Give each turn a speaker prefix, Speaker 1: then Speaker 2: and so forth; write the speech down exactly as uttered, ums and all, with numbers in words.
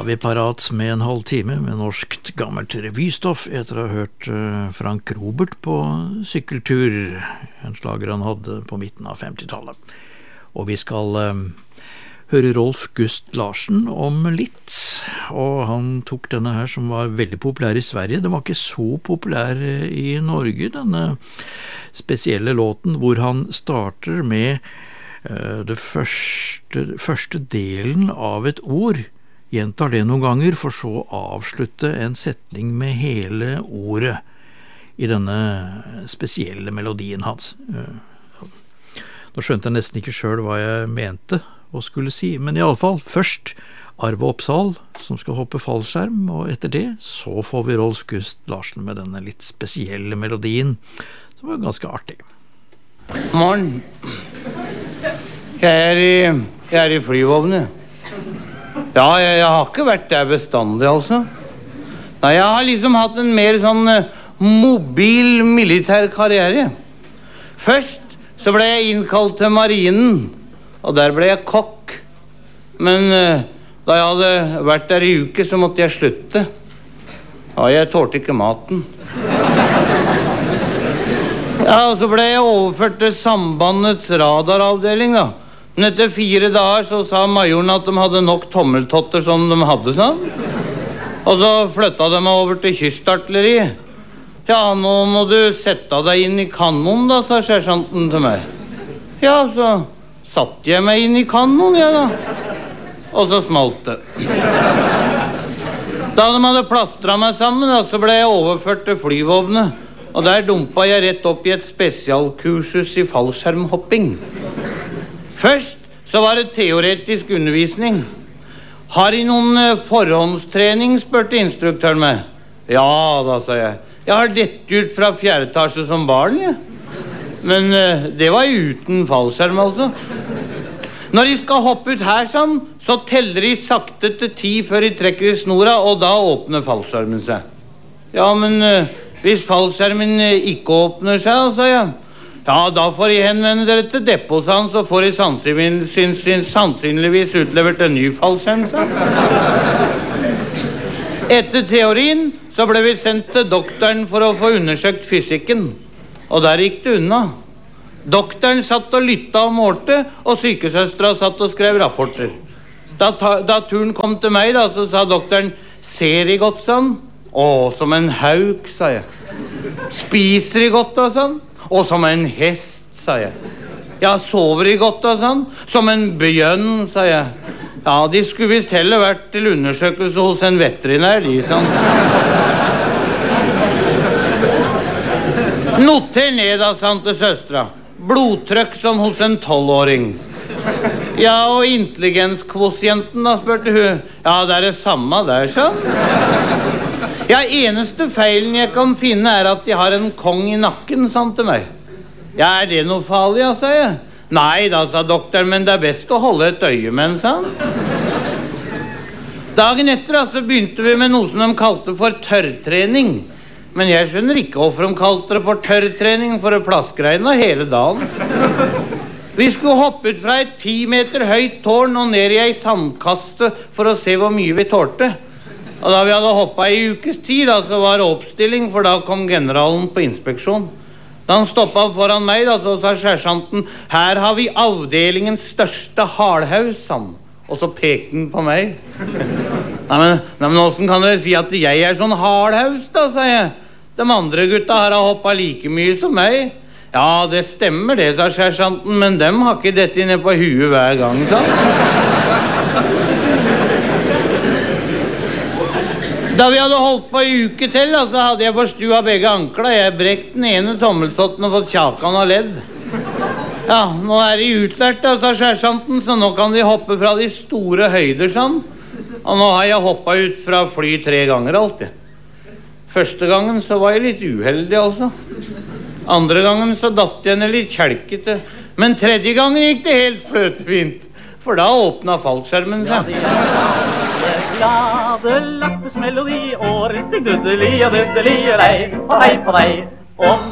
Speaker 1: vi parat med en halv time med norskt gammelt revystoff etter å ha hørt Frank Robert på sykkeltur, en slager han hadde på midten av femtitallet. Og vi skal um, høre Rolf Gust Larsen om litt, og han tok denne her som var veldig populær i Sverige. Den var ikke så populær i Norge, denne spesielle låten hvor han starter med uh, det første, første delen av et ord, gjentar det noen ganger, for så å avslutte en setning med hele ordet i denne spesielle melodien hans. Nå skjønte jeg nesten ikke selv hva jeg mente og skulle si, men i alle fall, først Arve Oppsal, som skal hoppe fallskjerm, og etter det så får vi Rolf Gust Larsen med denne litt spesielle melodien, som var ganske artig.
Speaker 2: Morgen. Jeg er i, jeg er i flyvåpenet. Ja, jeg, jeg har ikke vært der bestandig, altså. Nei, jeg har liksom hatt en mer sånn uh, mobil militær karriere. Først så ble jeg innkalt til marinen, og der ble jeg kokk. Men uh, da jeg hadde vært der i uke, så måtte jeg slutte. Ja, jeg tålte ikke maten. Ja, og så ble jeg overført til sambandets radaravdeling, da. Men etter fire dager så sa majoren at de hadde nok tommeltotter som de hadde, sånn. Og så flyttet de meg over til kystartilleriet. Ja, nå må du sette deg inn i kanon da, sa sersjanten til meg. Ja, så satt jeg meg inn i kanon, ja da. Og så smalt det. Da de hadde plastret meg sammen, da, så ble jeg overført til flyvåpenet. Og der dumpet jeg rett opp i et spesialkursus i fallskjermhopping. Først så var det teoretisk undervisning. Har I noen forhåndstrening, spurte instruktøren meg. Ja, da sa jeg. Jeg har dett ut fra fjerde etasje som barn, ja. Men uh, det var uten fallskjerm, altså. Når de skal hoppe ut her sånn, så teller de sakte til ti før de trekker I snora, og da åpner fallskjermen seg. Ja, men uh, hvis fallskjermen uh, ikke åpner seg, sa jeg. Ja, da får jeg henvende dere til deposan, så får jeg sannsynligvis, sannsynligvis utlevert en ny fallskjerm. Etter teorien så ble vi sendt til doktoren for å få undersøkt fysikken. Og der gikk det unna. Doktoren satt og lyttet og målte, og sykesøstra satt og skrev rapporter. Da, da turen kom til meg, da, så sa doktoren, ser I godt sånn? Å, som en hauk, sa jeg. Spiser I godt og sånn? Og som en hest, sa jeg. Ja, sover I godt og sånn? Som en bjønn, sa jeg. Ja, de skulle visst heller vært til undersøkelse hos en veterinær, de, sånn. Noter ned, da, sant til søstra. Blodtrykk som hos en tolvåring. Ja, og intelligenskvotienten, da, spurte hun. Ja, det er det samme der, sånn. Ja, eneste feilen jeg kan finne er at de har en kong I nakken, sant til meg. Ja, er det noe farlig, ja, sa jeg. Nei, da, sa doktoren, men det er best å holde et øye med en, sa han. Dagen etter, da, så begynte vi med noe som de kalte for tørrtrening. Men jeg skjønner ikke hvorfor de kalte det for tørrtrening, for det plaskregnet hele dagen. Vi skulle hoppe ut fra et ti meter høyt tårn og ned I ei sandkasse for å se hvor mye vi tålte. Og da vi hadde hoppet I ukes tid, da, så var det oppstilling, for da kom generalen på inspeksjon. Da han stoppet foran meg, da, så sa sersjanten, her har vi avdelingens største hardhaus, han. Og så pekte han på meg. Nei, men, nei, men hvordan kan dere si at jeg er sånn hardhaus, da, sa jeg. De andre gutta her har hoppet like mye som meg. Ja, det stemmer det, sa sersjanten, men dem har ikke dette ned på huet hver gang, sa han. Da vi hadde holdt på I uke til, da, så hadde jeg forstua begge ankla. Jeg brekt den ene tommeltotten og fått kjakan av ledd. Ja, nå er de utlært, da, sa sersjanten, så nå kan de hoppe fra de store høyder, sånn. Og nå har jeg hoppet ut fra fly tre ganger alltid. Første gangen så var jeg litt uheldig, altså. Andre gangen så datt jeg ned litt kjelkete. Men tredje gangen gikk det helt fløtefint, for da åpnet fallskjermen seg.
Speaker 3: Glade latters melodi, årets i duddeli og duddeli og lei, og hei på deg. Og